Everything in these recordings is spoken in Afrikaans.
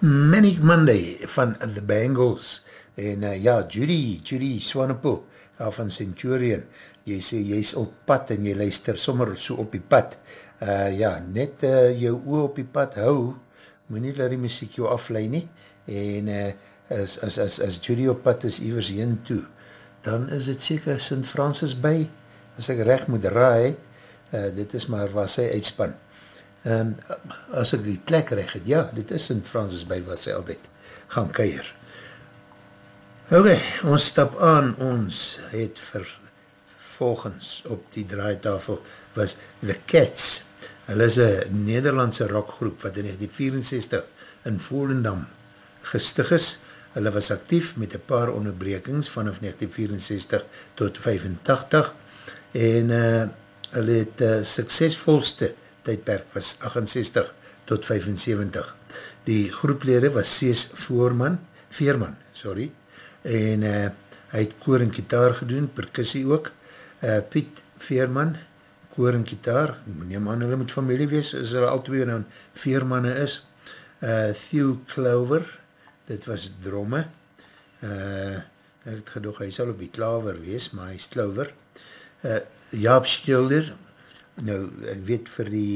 Manic Monday van The Bangles en ja, Judy Swanepoel van Centurion, jy sê jy is op pad en jy luister sommer so op die pad, ja, net jou oor op die pad hou, moet nie dat die muziek jou aflei nie, en as Judy op pad is iwers heen toe, dan is het seker St. Francis by, as ek recht moet raai, dit is maar waar sy uitspan. En as ek die plek recht het, ja, dit is St. Francis by waar sy altyd gaan kuier. Ok, ons stap aan, ons het vervolgens op die draaitafel was The Cats. Hulle is een Nederlandse rockgroep wat in 1964 in Volendam gestig is. Hulle was actief met een paar onderbrekings vanaf 1964 tot 85 en hulle het suksesvolste tydperk was 68 tot 75. Die groeplede was Cees Veerman, en hy het koor en gitaar gedoen, percussie ook. Piet Veerman, koor en gitaar, neem aan hulle moet familie wees, as hulle al twee nou Veermanne is. Theo Clover, dit was dromme. Ek het gedoog, hy sal op die klaver wees, maar hy is Clover. Jaap Schilder, nou, ek weet vir die,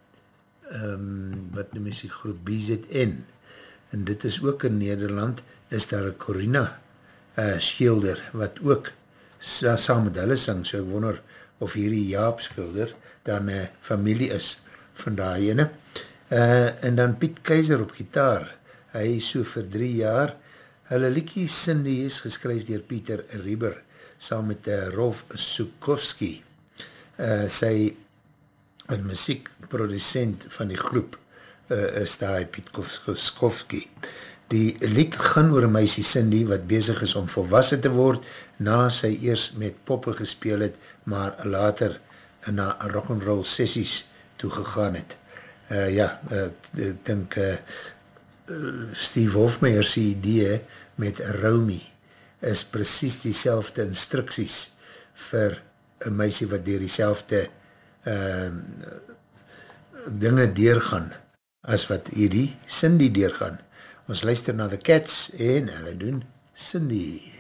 wat noem is die groep BZN, en dit is ook in Nederland, is daar een Corina Schilder, wat ook saam met hulle sang, so ek wonder of hierdie Jaap Schilder dan familie is van die ene. En dan Piet Keizer op gitaar, hy so vir 3 jaar, hulle liekie Cindy is geskryf dier Pieter Rieber, saam met Rolf Sukowski. Sy een muziekproducent van die groep is daar Piet Sukowski. Die lied gaan oor een meisie Cindy wat bezig is om volwassen te word na sy eers met poppe gespeel het, maar later na rock'n'roll sessies toegegaan het. Ek dink Steve Hofmeyer sy idee met Romy is precies die selfde instruksies vir een meisie wat dier die selfde dinge deurgaan as wat hierdie Cindy deurgaan. Ons luister na The Cats en hulle doen Cindy.